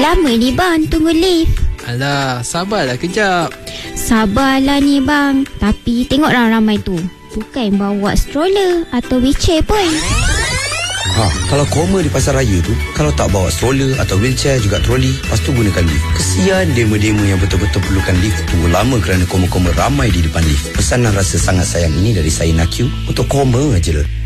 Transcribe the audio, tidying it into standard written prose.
Lama ni bang tunggu lift. Alah, sabarlah kejap. Sabarlah ni bang. Tapi tengok ramai tu. Bukan bawa stroller atau wheelchair pun. Kalau koma di pasar raya tu, kalau tak bawa stroller atau wheelchair juga troli, lepas tu gunakan lift. Kesian demo-demo yang betul-betul perlukan lift tunggu lama kerana koma-koma ramai di depan lift. Pesanan rasa sangat sayang ini dari saya Nakyu untuk koma aje lah.